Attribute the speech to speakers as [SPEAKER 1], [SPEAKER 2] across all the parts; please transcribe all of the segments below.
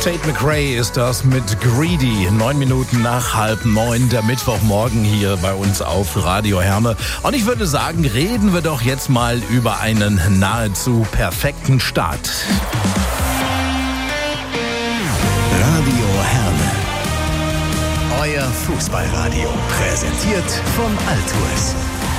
[SPEAKER 1] Tate McRae ist das mit Greedy. 9 Minuten nach 8:30, der Mittwochmorgen hier bei uns auf Radio Herne. Und ich würde sagen, reden wir doch jetzt mal über einen nahezu perfekten Start.
[SPEAKER 2] Radio Herne. Euer Fußballradio. Präsentiert von Altours.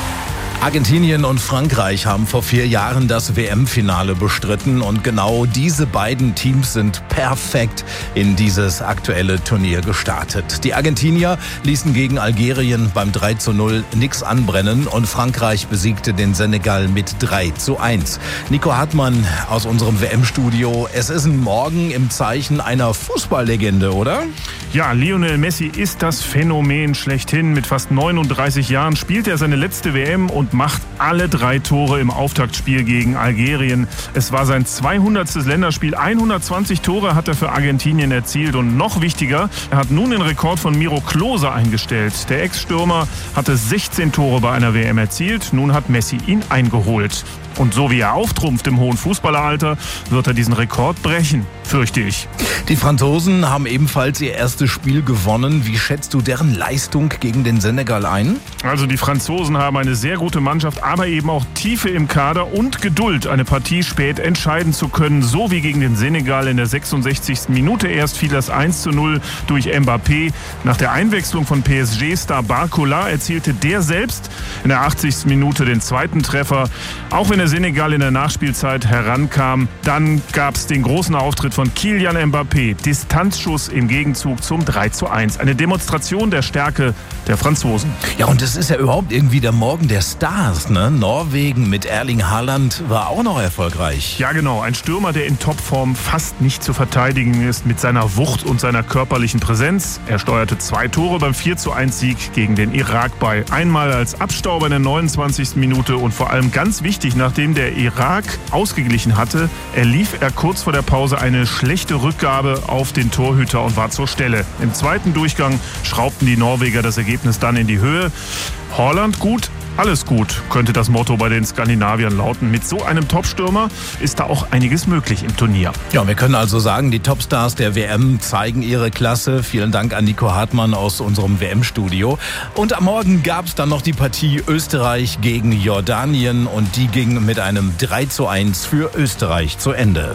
[SPEAKER 1] Argentinien und Frankreich haben vor 4 Jahren das WM-Finale bestritten und genau diese beiden Teams sind perfekt in dieses aktuelle Turnier gestartet. Die Argentinier ließen gegen Algerien beim 3:0 nichts anbrennen und Frankreich besiegte den Senegal mit 3:1. Nico Hartmann aus unserem WM-Studio, es ist ein Morgen im Zeichen einer Fußballlegende, oder?
[SPEAKER 3] Ja, Lionel Messi ist das Phänomen schlechthin. Mit fast 39 Jahren spielt er seine letzte WM und macht alle 3 Tore im Auftaktspiel gegen Algerien. Es war sein 200. Länderspiel. 120 Tore hat er für Argentinien erzielt. Und noch wichtiger, er hat nun den Rekord von Miro Klose eingestellt. Der Ex-Stürmer hatte 16 Tore bei einer WM erzielt. Nun hat Messi ihn eingeholt. Und so wie er auftrumpft im hohen Fußballeralter, wird er diesen Rekord brechen, fürchte ich.
[SPEAKER 1] Die Franzosen haben ebenfalls ihr erstes Spiel gewonnen. Wie schätzt du deren Leistung gegen den Senegal ein?
[SPEAKER 3] Also die Franzosen haben eine sehr gute Mannschaft, aber eben auch Tiefe im Kader und Geduld, eine Partie spät entscheiden zu können. So wie gegen den Senegal in der 66. Minute. Erst fiel das 1:0 durch Mbappé. Nach der Einwechslung von PSG-Star Barcola erzielte der selbst in der 80. Minute den zweiten Treffer. Auch wenn der Senegal in der Nachspielzeit herankam, dann gab es den großen Auftritt von Kylian Mbappé. Distanzschuss im Gegenzug zum 3:1. Eine Demonstration der Stärke der Franzosen.
[SPEAKER 1] Ja, und das ist ja überhaupt irgendwie der Morgen der Stars, ne? Norwegen mit Erling Haaland war auch noch erfolgreich.
[SPEAKER 3] Ja, genau. Ein Stürmer, der in Topform fast nicht zu verteidigen ist mit seiner Wucht und seiner körperlichen Präsenz. Er steuerte 2 Tore beim 4:1-Sieg gegen den Irak bei. Einmal als Abstauber in der 29. Minute und vor allem ganz wichtig, nachdem der Irak ausgeglichen hatte, erlief er kurz vor der Pause eine schlechte Rückgabe auf den Torhüter und war zur Stelle. Im zweiten Durchgang schraubten die Norweger das Ergebnis dann in die Höhe. Haaland gut, alles gut, könnte das Motto bei den Skandinaviern lauten. Mit so einem Topstürmer ist da auch einiges möglich im Turnier.
[SPEAKER 1] Ja, wir können also sagen, die Topstars der WM zeigen ihre Klasse. Vielen Dank an Nico Hartmann aus unserem WM-Studio. Und am Morgen gab es dann noch die Partie Österreich gegen Jordanien und die ging mit einem 3:1 für Österreich zu Ende.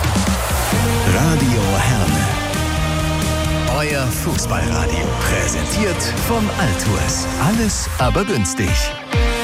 [SPEAKER 2] Radio Herne. Euer Fußballradio. Präsentiert von Altours. Alles aber günstig.